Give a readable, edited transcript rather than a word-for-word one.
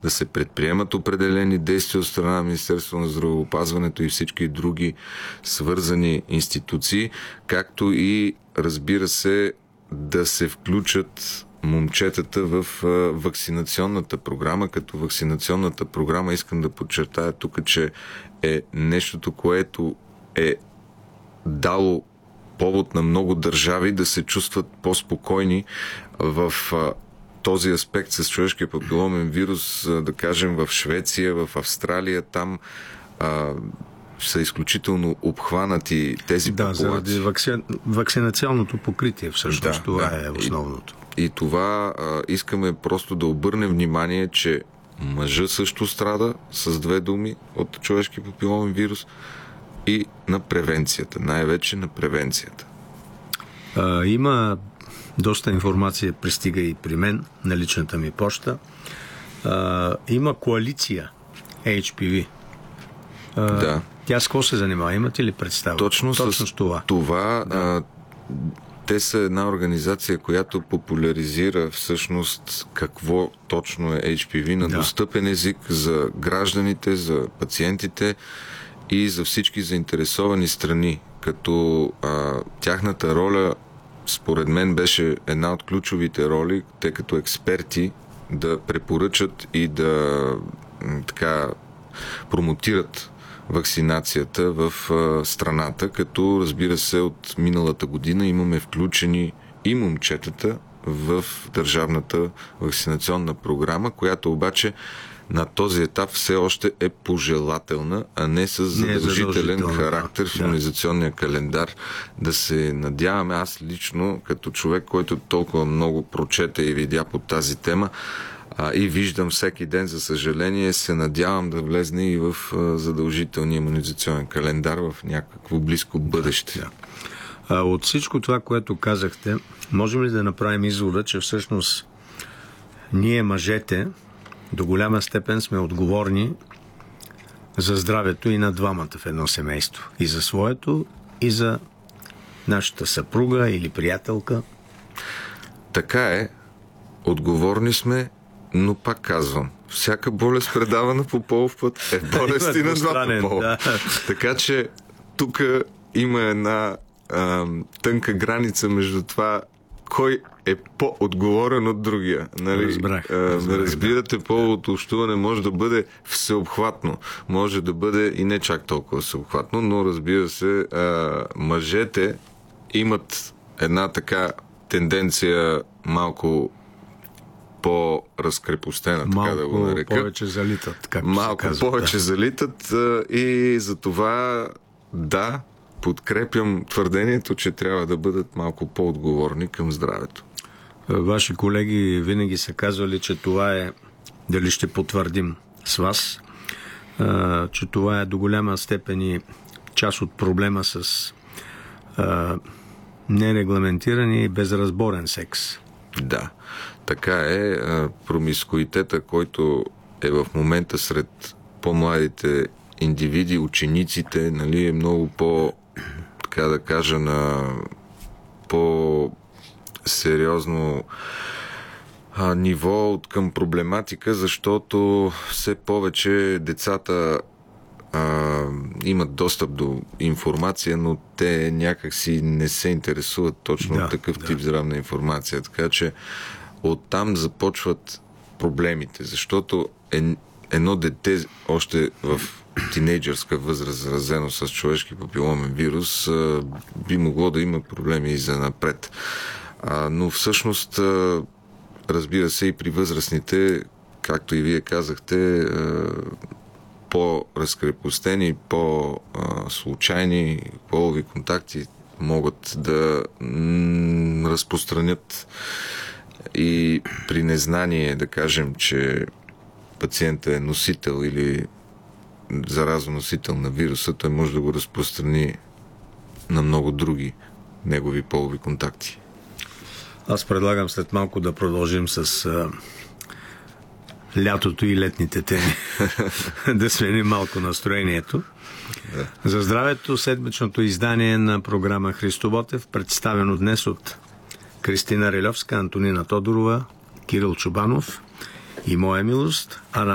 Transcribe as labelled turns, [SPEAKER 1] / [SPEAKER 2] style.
[SPEAKER 1] да се предприемат определени действия от страна на Министерството на здравеопазването и всички други свързани институции, както и, разбира се, да се включат момчетата в вакцинационната програма, като вакцинационната програма, искам да подчертая тук, че е нещото, което е дало повод на много държави да се чувстват по-спокойни в този аспект с човешкия папиломен вирус, да кажем в Швеция, в Австралия, там са изключително обхванати тези популации.
[SPEAKER 2] Заради вакцинационното покритие всъщност, това е основното.
[SPEAKER 1] И това искаме просто да обърнем внимание, че мъжът също страда с две думи от човешки папиломен вирус и на превенцията, най-вече на превенцията.
[SPEAKER 2] Има доста информация, пристига и при мен на личната ми поща. Има коалиция HPV.
[SPEAKER 1] Да.
[SPEAKER 2] Тя с какво се занимава? Имате ли представа?
[SPEAKER 1] Точно с това. Да. Те са една организация, която популяризира всъщност какво точно е HPV на достъпен език за гражданите, за пациентите и за всички заинтересовани страни. Като тяхната роля, според мен, беше една от ключовите роли, те като експерти да препоръчат и да промотират вакцинацията в страната, като, разбира се, от миналата година имаме включени и момчетата в държавната вакцинационна програма, която обаче на този етап все още е пожелателна, а не с задължителен характер в имунизационния календар. Да се надяваме, аз лично, като човек, който толкова много прочете и видя по тази тема, и виждам всеки ден, за съжаление, се надявам да влезне и в задължителния имунизационен календар в някакво близко бъдеще.
[SPEAKER 2] От всичко това, което казахте, можем ли да направим извода, че всъщност ние, мъжете, до голяма степен сме отговорни за здравето и на двамата в едно семейство? И за своето, и за нашата съпруга или приятелка?
[SPEAKER 1] Така е. Отговорни сме, но пак казвам, всяка болест, предавана по полов път, е болест и на двата пола. Да. Така че тук има една тънка граница между това кой е по-отговорен от другия. Нали? Разбирате, половото общуване може да бъде всеобхватно. Може да бъде и не чак толкова всеобхватно, но разбира се, мъжете имат една така тенденция малко по-разкрепостена, така да го нарека.
[SPEAKER 2] Малко повече залитат, както
[SPEAKER 1] малко
[SPEAKER 2] се казва.
[SPEAKER 1] Повече залитат и за това подкрепям твърдението, че трябва да бъдат малко по-отговорни към здравето.
[SPEAKER 2] Ваши колеги винаги са казвали, че това е, дали ще потвърдим с вас, че това е до голяма степен и част от проблема с нерегламентиран и безразборен секс.
[SPEAKER 1] Да, така е. Промискуитета, който е в момента сред по-младите индивиди, учениците, нали, е много така да кажа, на по-сериозно ниво от към проблематика, защото все повече децата имат достъп до информация, но те някакси не се интересуват точно от такъв тип здравна информация. Така че оттам започват проблемите, защото едно дете още в тинейджърска възраст, заразено с човешки папиломен вирус, би могло да има проблеми и за напред. Но всъщност, разбира се, и при възрастните, както и вие казахте, по-разкрепостени, по-случайни полови контакти могат да разпространят и при незнание, да кажем, че пациентът е носител или заразоносител на вируса, той може да го разпространи на много други негови полови контакти.
[SPEAKER 2] Аз предлагам след малко да продължим с лятото и летните теми. Да сменим малко настроението. Да. За здравето, седмичното издание на програма Христо Ботев, представено днес от Кристина Рилевска, Антонина Тодорова, Кирил Чубанов и моя милост,